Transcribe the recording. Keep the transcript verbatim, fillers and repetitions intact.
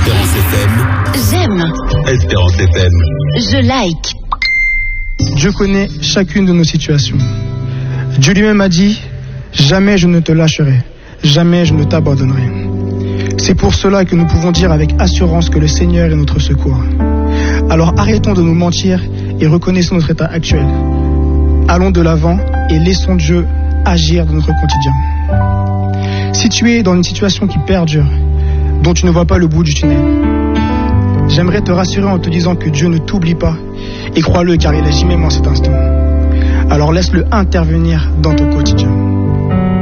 Espérance F M. J'aime. Espérance F M. Je like. Dieu connaît chacune de nos situations. Dieu lui-même a dit « Jamais je ne te lâcherai, jamais je ne t'abandonnerai ». C'est pour cela que nous pouvons dire avec assurance que le Seigneur est notre secours. Alors arrêtons de nous mentir et reconnaissons notre état actuel. Allons de l'avant et laissons Dieu agir dans notre quotidien. Si tu es dans une situation qui perdure, dont tu ne vois pas le bout du tunnel, j'aimerais te rassurer en te disant que Dieu ne t'oublie pas et crois-le car il agit même en cet instant. Alors laisse-le intervenir dans ton quotidien.